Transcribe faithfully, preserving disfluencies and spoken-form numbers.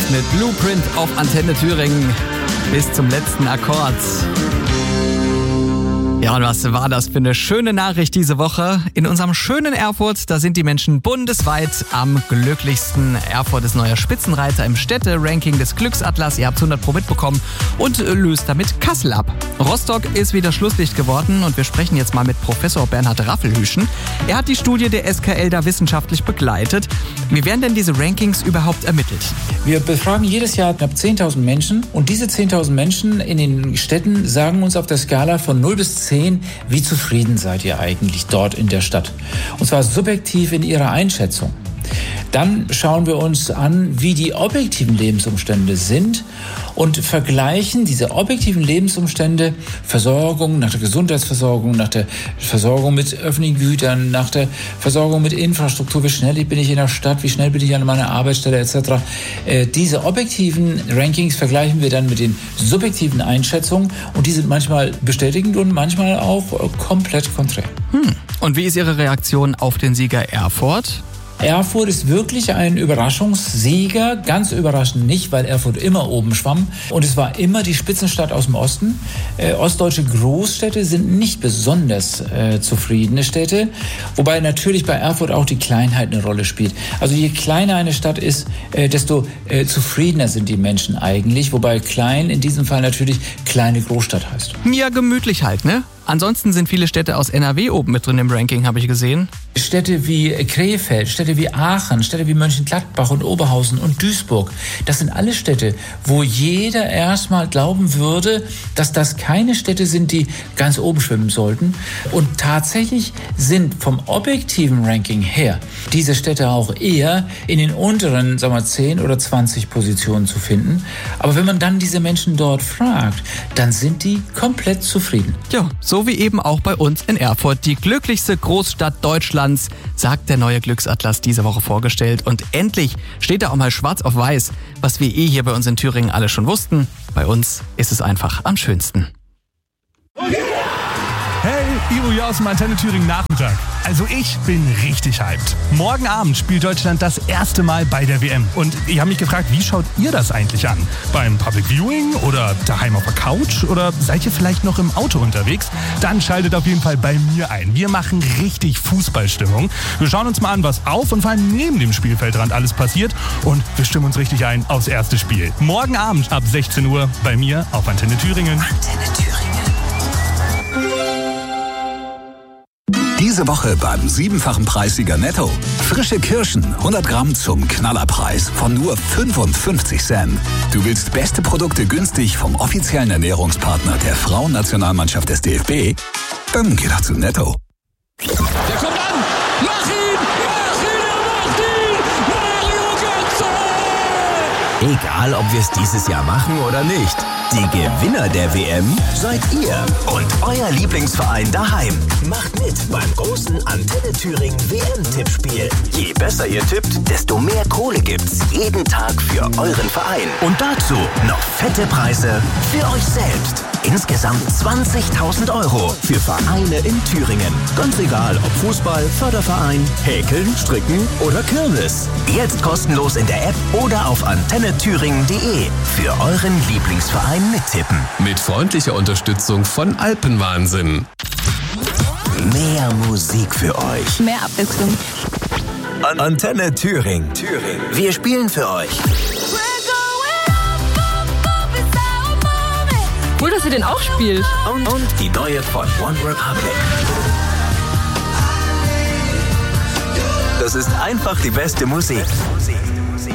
mit Blueprint auf Antenne Thüringen bis zum letzten Akkord. Ja, und was war das für eine schöne Nachricht diese Woche? In unserem schönen Erfurt, da sind die Menschen bundesweit am glücklichsten. Erfurt ist neuer Spitzenreiter im Städte-Ranking des Glücksatlas. Ihr habt hundert Pro mitbekommen und löst damit Kassel ab. Rostock ist wieder Schlusslicht geworden und wir sprechen jetzt mal mit Professor Bernhard Raffelhüschen. Er hat die Studie der S K L da wissenschaftlich begleitet. Wie werden denn diese Rankings überhaupt ermittelt? Wir befragen jedes Jahr knapp zehntausend Menschen und diese zehntausend Menschen in den Städten sagen uns auf der Skala von null bis zehn, wie zufrieden seid ihr eigentlich dort in der Stadt? Und zwar subjektiv in ihrer Einschätzung. Dann schauen wir uns an, wie die objektiven Lebensumstände sind und vergleichen diese objektiven Lebensumstände, Versorgung, nach der Gesundheitsversorgung, nach der Versorgung mit öffentlichen Gütern, nach der Versorgung mit Infrastruktur, wie schnell bin ich in der Stadt, wie schnell bin ich an meiner Arbeitsstelle et cetera. Äh, diese objektiven Rankings vergleichen wir dann mit den subjektiven Einschätzungen und die sind manchmal bestätigend und manchmal auch äh, komplett konträr. Hm. Und wie ist Ihre Reaktion auf den Sieger Erfurt? Erfurt ist wirklich ein Überraschungssieger, ganz überraschend nicht, weil Erfurt immer oben schwamm und es war immer die Spitzenstadt aus dem Osten. Äh, ostdeutsche Großstädte sind nicht besonders äh, zufriedene Städte, wobei natürlich bei Erfurt auch die Kleinheit eine Rolle spielt. Also je kleiner eine Stadt ist, äh, desto äh, zufriedener sind die Menschen eigentlich, wobei klein in diesem Fall natürlich kleine Großstadt heißt. Ja, gemütlich halt, ne? Ansonsten sind viele Städte aus N R W oben mit drin im Ranking, habe ich gesehen. Städte wie Krefeld, Städte wie Aachen, Städte wie Mönchengladbach und Oberhausen und Duisburg. Das sind alle Städte, wo jeder erstmal glauben würde, dass das keine Städte sind, die ganz oben schwimmen sollten. Und tatsächlich sind vom objektiven Ranking her diese Städte auch eher in den unteren, sagen wir, zehn oder zwanzig Positionen zu finden. Aber wenn man dann diese Menschen dort fragt, dann sind die komplett zufrieden. Ja, so wie eben auch bei uns in Erfurt. Die glücklichste Großstadt Deutschlands, sagt der neue Glücksatlas diese Woche vorgestellt. Und endlich steht da auch mal schwarz auf weiß, was wir eh hier bei uns in Thüringen alle schon wussten. Bei uns ist es einfach am schönsten. Hey, Ivo hier aus dem Antenne Thüringen Nachmittag. Also ich bin richtig hyped. Morgen Abend spielt Deutschland das erste Mal bei der W M. Und ich habe mich gefragt, wie schaut ihr das eigentlich an? Beim Public Viewing oder daheim auf der Couch? Oder seid ihr vielleicht noch im Auto unterwegs? Dann schaltet auf jeden Fall bei mir ein. Wir machen richtig Fußballstimmung. Wir schauen uns mal an, was auf und vor allem neben dem Spielfeldrand alles passiert. Und wir stimmen uns richtig ein aufs erste Spiel. Morgen Abend ab sechzehn Uhr bei mir auf Antenne Thüringen. Antenne Thüringen. Diese Woche beim siebenfachen Preissieger Netto. Frische Kirschen, hundert Gramm zum Knallerpreis von nur fünfundfünfzig Cent. Du willst beste Produkte günstig vom offiziellen Ernährungspartner der Frauennationalmannschaft des D F B? Dann geh doch zu Netto. Der kommt an! Mach ihn! Mach ihn! Er macht ihn! Mario Götze! Egal, ob wir es dieses Jahr machen oder nicht. Die Gewinner der W M seid ihr und euer Lieblingsverein daheim. Macht mit beim großen Antenne Thüringen W M-Tippspiel. Je besser ihr tippt, desto mehr Kohle gibt's jeden Tag für euren Verein. Und dazu noch fette Preise für euch selbst. Insgesamt zwanzigtausend Euro für Vereine in Thüringen. Ganz egal, ob Fußball, Förderverein, Häkeln, Stricken oder Kirmes. Jetzt kostenlos in der App oder auf antenne thüringen punkt de für euren Lieblingsverein mittippen. Mit freundlicher Unterstützung von Alpenwahnsinn. Mehr Musik für euch. Mehr Abwechslung. An Antenne Thüringen. Thüringen. Wir spielen für euch. Cool, dass ihr den auch spielt. Und, und die neue von One Republic. Das ist einfach die beste Musik.